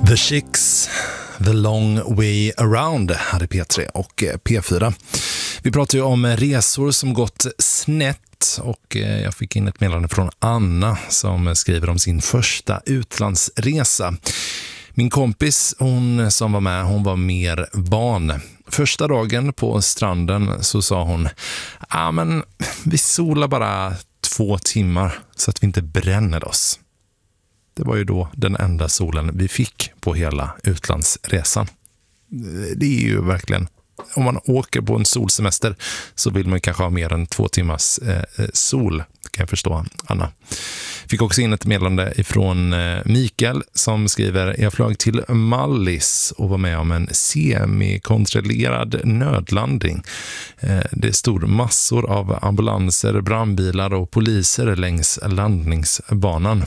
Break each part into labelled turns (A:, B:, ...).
A: The Chicks, The Long Way Around här i P3 och P4. Vi pratar ju om resor som gått snett och jag fick in ett meddelande från Anna som skriver om sin första utlandsresa. Min kompis, hon som var med, hon var mer van. Första dagen på stranden så sa hon, men vi solar bara 2 timmar så att vi inte bränner oss. Det var ju då den enda solen vi fick på hela utlandsresan. Det är ju verkligen, om man åker på en solsemester så vill man kanske ha mer än 2 timmars sol, kan jag förstå, Anna. Fick också in ett meddelande ifrån Mikael som skriver, jag flög till Mallis och var med om en semikontrollerad nödlandning. Det stod massor av ambulanser, brandbilar och poliser längs landningsbanan.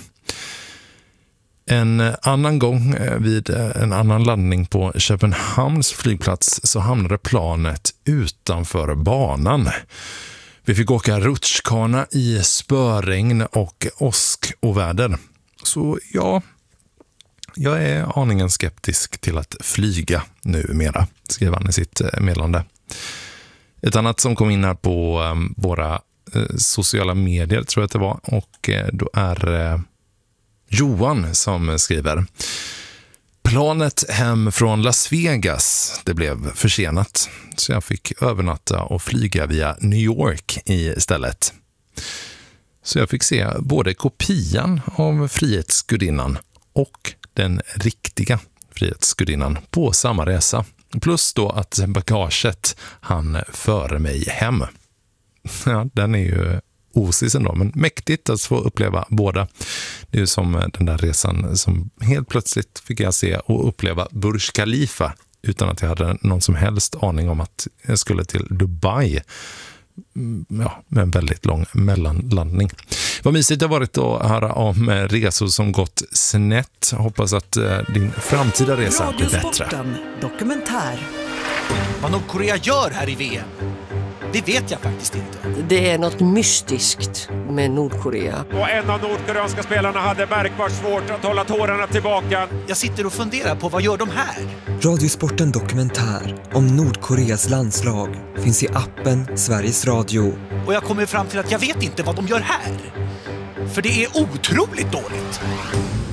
A: En annan gång vid en annan landning på Köpenhamns flygplats så hamnade planet utanför banan. Vi fick åka rutschkana i spöregn och åskoväder. Så ja, jag är aningen skeptisk till att flyga numera, skrev han i sitt meddelande. Ett annat som kom in här på våra sociala medier tror jag att det var, och då är Johan som skriver, planet hem från Las Vegas, det blev försenat så jag fick övernatta och flyga via New York istället. Så jag fick se både kopian av Frihetsgudinnan och den riktiga Frihetsgudinnan på samma resa. Plus då att bagaget han före mig hem. Ja, den är ju osis ändå, men mäktigt att få uppleva båda. Det är ju som den där resan som helt plötsligt fick jag se och uppleva Burj Khalifa utan att jag hade någon som helst aning om att jag skulle till Dubai. Ja, med en väldigt lång mellanlandning. Vad mysigt det har varit att höra om resor som gått snett. Hoppas att din framtida resa blir bättre.
B: Dokumentär.
C: Vad Nordkorea gör här i VM, det vet jag faktiskt inte.
D: Det är något mystiskt med Nordkorea.
E: Och en av nordkoreanska spelarna hade märkbart svårt att hålla tårarna tillbaka.
C: Jag sitter och funderar på, vad gör de här?
B: Radiosporten Dokumentär om Nordkoreas landslag finns i appen Sveriges Radio.
C: Och jag kommer fram till att jag vet inte vad de gör här. För det är otroligt dåligt.